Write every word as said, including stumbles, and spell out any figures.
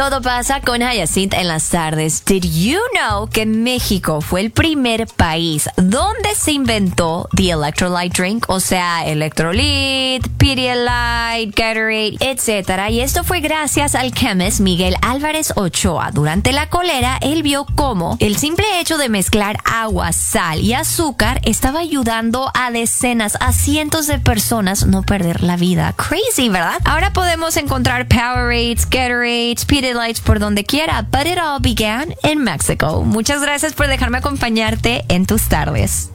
Todo pasa con Hyacinth en las tardes. Did you know que México fue el primer país donde se inventó the electrolyte drink? O sea, Electrolyte, Pedialyte, Gatorade, etcétera. Y esto fue gracias al chemist Miguel Álvarez Ochoa. Durante la cólera, él vio cómo el simple hecho de mezclar agua, sal y azúcar estaba ayudando a decenas, a cientos de personas no perder la vida. Crazy, ¿verdad? Ahora podemos encontrar Powerades, Gatorades, Pedialytes por donde quiera, but it all began in Mexico. Muchas gracias por dejarme acompañarte en tus tardes.